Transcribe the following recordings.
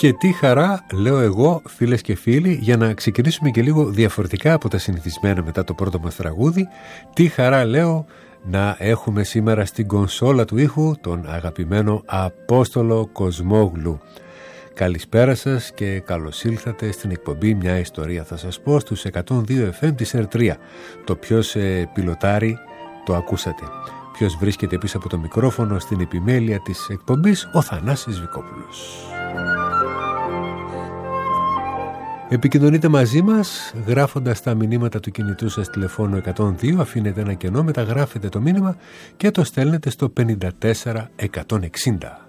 Και τι χαρά, λέω εγώ, φίλες και φίλοι, για να ξεκινήσουμε και λίγο διαφορετικά από τα συνηθισμένα μετά το πρώτο μας τραγούδι, τι χαρά, λέω, να έχουμε σήμερα στην κονσόλα του ήχου τον αγαπημένο Απόστολο Κοσμόγλου. Καλησπέρα σας και καλώς ήλθατε στην εκπομπή «Μια ιστορία θα σας πω» στους 102 FM της R3. Το ποιος πιλοτάρει το ακούσατε. Ποιος βρίσκεται πίσω από το μικρόφωνο στην επιμέλεια της εκπομπής, ο Θανάσης Βικόπουλος. Επικοινωνείτε μαζί μας γράφοντας τα μηνύματα του κινητού σας τηλεφώνου 102, αφήνετε ένα κενό, μεταγράφετε το μήνυμα και το στέλνετε στο 54160.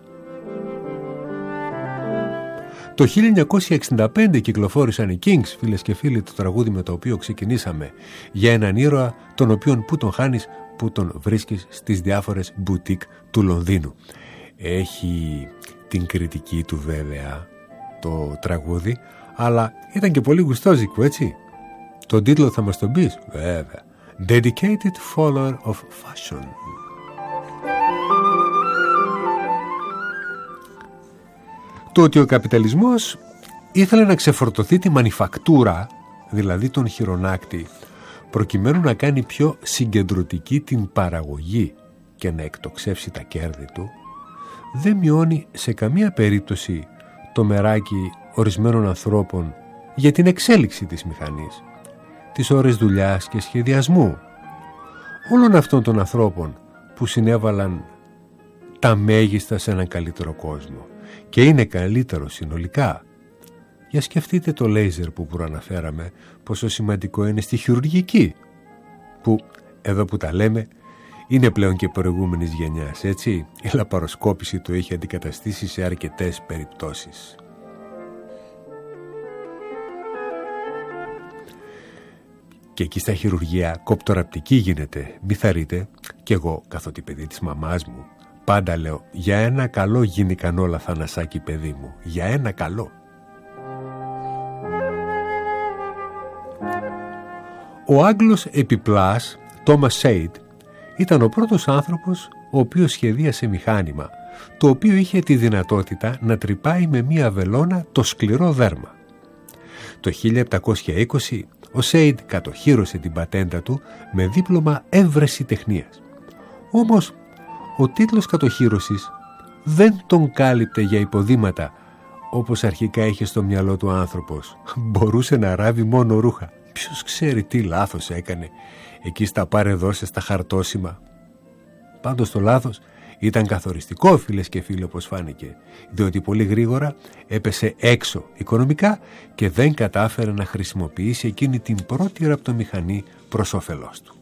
Το 1965 κυκλοφόρησαν οι Kings, φίλες και φίλοι, το τραγούδι με το οποίο ξεκινήσαμε, για έναν ήρωα τον οποίον που τον χάνεις, που τον βρίσκεις στις διάφορες μπουτίκ του Λονδίνου. Έχει την κριτική του βέβαια το τραγούδι, αλλά ήταν και πολύ γουστόζικο, έτσι. Τον τίτλο θα μας τον πεις? Βέβαια. Dedicated Follower of Fashion. Το ότι ο καπιταλισμός ήθελε να ξεφορτωθεί τη μανιφακτούρα, δηλαδή τον χειρονάκτη, προκειμένου να κάνει πιο συγκεντρωτική την παραγωγή και να εκτοξεύσει τα κέρδη του, δεν μειώνει σε καμία περίπτωση το μεράκι ορισμένων ανθρώπων για την εξέλιξη της μηχανής, τις ώρες δουλειάς και σχεδιασμού, όλων αυτών των ανθρώπων που συνέβαλαν τα μέγιστα σε έναν καλύτερο κόσμο και είναι καλύτερο συνολικά. Για σκεφτείτε το λέιζερ που προαναφέραμε, πόσο σημαντικό είναι στη χειρουργική, που εδώ που τα λέμε είναι πλέον και προηγούμενης γενιάς, έτσι. Η λαπαροσκόπηση το έχει αντικαταστήσει σε αρκετές περιπτώσεις. Και εκεί στα χειρουργεία κοπτοραπτική γίνεται, μη θαρρείτε. Κι εγώ, καθότι παιδί της μαμάς μου, πάντα λέω, για ένα καλό γίνηκαν όλα, Θανασάκη παιδί μου, για ένα καλό. Ο Άγγλος επιπλάς, Τόμας Σέιντ, ήταν ο πρώτος άνθρωπος ο οποίος σχεδίασε μηχάνημα, το οποίο είχε τη δυνατότητα να τρυπάει με μία βελόνα το σκληρό δέρμα. Το 1720 ο Σέιντ κατοχύρωσε την πατέντα του με δίπλωμα εύρεσιτεχνίας. Όμως ο τίτλος κατοχύρωσης δεν τον κάλυπτε για υποδήματα όπως αρχικά είχε στο μυαλό του άνθρωπος. Μπορούσε να ράβει μόνο ρούχα. Ποιος ξέρει τι λάθος έκανε εκεί στα πάρε-δώσε, στα χαρτόσημα. Πάντως το λάθος ήταν καθοριστικό, φίλες και φίλοι, όπως φάνηκε, διότι πολύ γρήγορα έπεσε έξω οικονομικά και δεν κατάφερε να χρησιμοποιήσει εκείνη την πρώτη ραπτομηχανή προς όφελός του.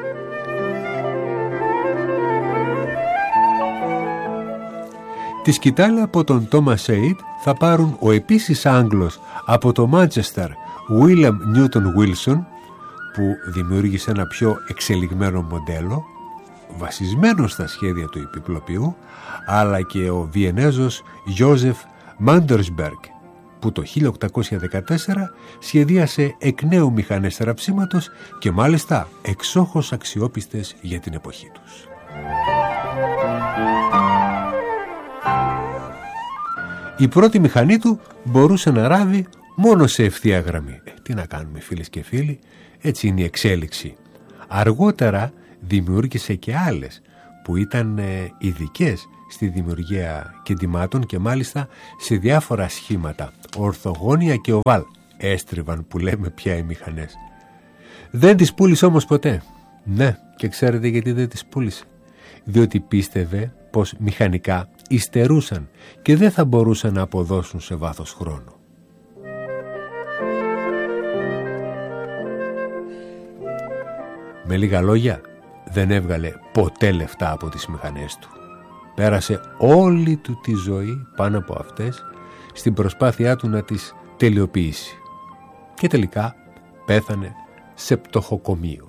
Τη σκητάλη από τον Τόμας Σέιντ θα πάρουν ο επίσης Άγγλος από το Μάντσεστερ William Newton Wilson, που δημιούργησε ένα πιο εξελιγμένο μοντέλο βασισμένο στα σχέδια του επιπλοποιού, αλλά και ο Βιενέζος Joseph Mandersberg, που το 1814 σχεδίασε εκ νέου μηχανές ραψίματος και μάλιστα εξόχως αξιόπιστες για την εποχή τους. Η πρώτη μηχανή του μπορούσε να ράβει μόνο σε ευθεία γραμμή. Τι να κάνουμε, φίλες και φίλοι, έτσι είναι η εξέλιξη. Αργότερα δημιούργησε και άλλες που ήταν ειδικές στη δημιουργία κεντημάτων και μάλιστα σε διάφορα σχήματα, ορθογώνια και οβάλ. Έστριβαν, που λέμε πια, οι μηχανές. Δεν τις πούλησε όμως ποτέ. Ναι, και ξέρετε γιατί δεν τις πούλησε? Διότι πίστευε πως μηχανικά υστερούσαν και δεν θα μπορούσαν να αποδώσουν σε βάθος χρόνου. Με λίγα λόγια, δεν έβγαλε ποτέ λεφτά από τις μηχανές του. Πέρασε όλη του τη ζωή πάνω από αυτές στην προσπάθειά του να τις τελειοποιήσει. Και τελικά πέθανε σε πτωχοκομείο.